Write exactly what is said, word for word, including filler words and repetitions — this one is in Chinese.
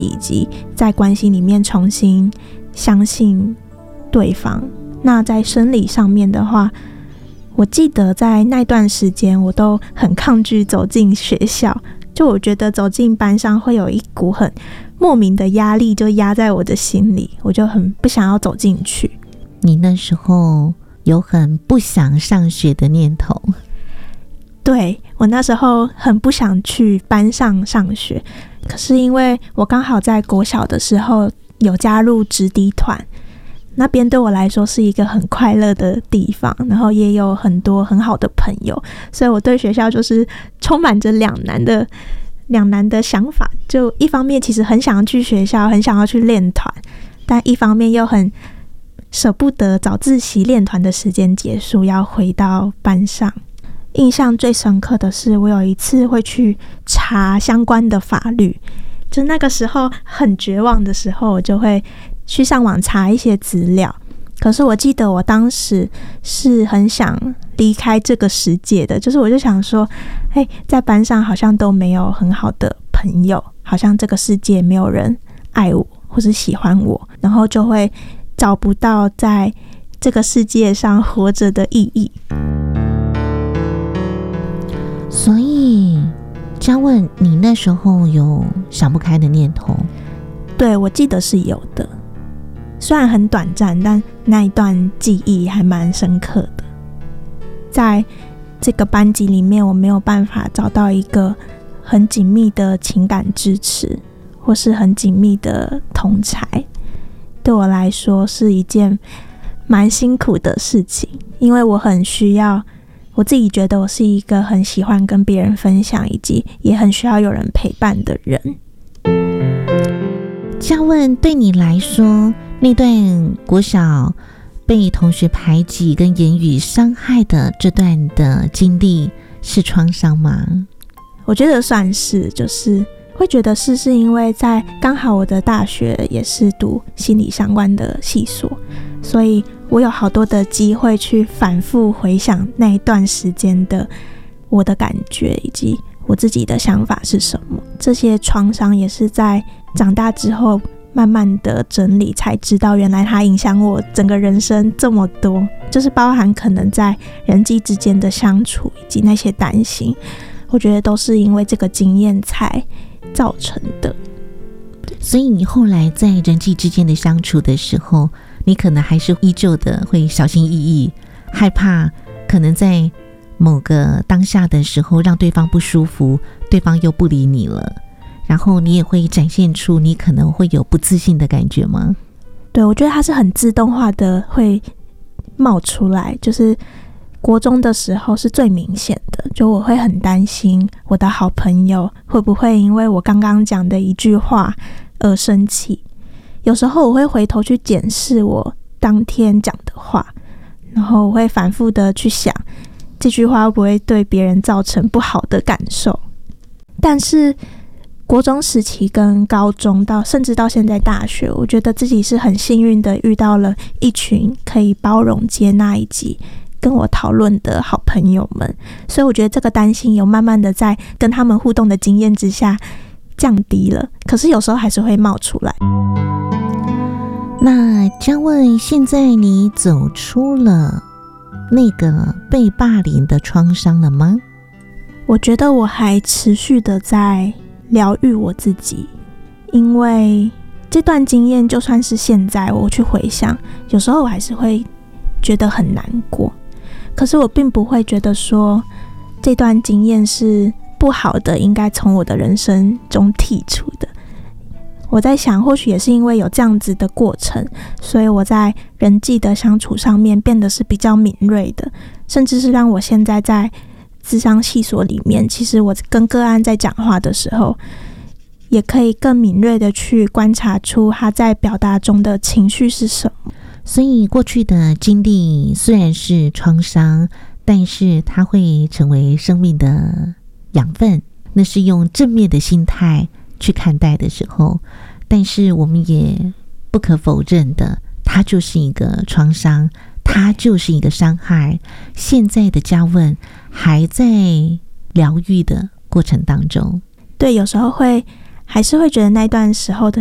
以及在关系里面重新相信对方。那在生理上面的话，我记得在那段时间我都很抗拒走进学校，就我觉得走进班上会有一股很莫名的压力就压在我的心里，我就很不想要走进去。 你那时候有很不想上学的念头？ 对，我那时候很不想去班上上学，可是因为我刚好在国小的时候有加入直笛团，那边对我来说是一个很快乐的地方，然后也有很多很好的朋友，所以我对学校就是充满着两难的两难的想法。就一方面其实很想要去学校，很想要去练团，但一方面又很舍不得早自习练团的时间结束，要回到班上。印象最深刻的是，我有一次会去查相关的法律，就那个时候很绝望的时候，我就会去上网查一些资料。可是我记得我当时是很想离开这个世界的，就是我就想说，哎，在班上好像都没有很好的朋友，好像这个世界没有人爱我或是喜欢我，然后就会找不到在这个世界上活着的意义。 所以嘉问，你那时候有想不开的念头？ 对，我记得是有的，虽然很短暂，但那一段记忆还蛮深刻的。在这个班级里面，我没有办法找到一个很紧密的情感支持，或是很紧密的同侪，对我来说是一件蛮辛苦的事情，因为我很需要，我自己觉得我是一个很喜欢跟别人分享，以及也很需要有人陪伴的人。 嘉问，对你来说，那段国小被同学排挤跟言语伤害的这段的经历是创伤吗？ 我觉得算是，就是会觉得是是因为在刚好我的大学也是读心理相关的系所，所以我有好多的机会去反复回想那一段时间的我的感觉以及我自己的想法是什么。这些创伤也是在长大之后慢慢的整理，才知道原来它影响我整个人生这么多，就是包含可能在人际之间的相处以及那些担心，我觉得都是因为这个经验才造成的。 所以你后来在人际之间的相处的时候，你可能还是依旧的会小心翼翼，害怕可能在某个当下的时候让对方不舒服，对方又不理你了，然后你也会展现出你可能会有不自信的感觉吗？ 对，我觉得它是很自动化的会冒出来，就是国中的时候是最明显的，就我会很担心我的好朋友会不会因为我刚刚讲的一句话而生气。有时候我会回头去检视我当天讲的话，然后我会反复的去想这句话会不会对别人造成不好的感受。但是国中时期跟高中到甚至到现在大学，我觉得自己是很幸运的遇到了一群可以包容接纳以及跟我讨论的好朋友们，所以我觉得这个担心有慢慢的在跟他们互动的经验之下降低了，可是有时候还是会冒出来。 那嘉问，现在你走出了那个被霸凌的创伤了吗？ 我觉得我还持续的在疗愈我自己，因为这段经验就算是现在我去回想，有时候我还是会觉得很难过，可是我并不会觉得说这段经验是不好的，应该从我的人生中剔除的。我在想，或许也是因为有这样子的过程，所以我在人际的相处上面变得是比较敏锐的，甚至是让我现在在諮商系所里面，其实我跟个案在讲话的时候，也可以更敏锐的去观察出他在表达中的情绪是什么。 所以过去的经历虽然是创伤，但是它会成为生命的养分，那是用正面的心态去看待的时候，但是我们也不可否认的，它就是一个创伤，它就是一个伤害。现在的嘉问还在疗愈的过程当中。 对，有时候会还是会觉得那段时候的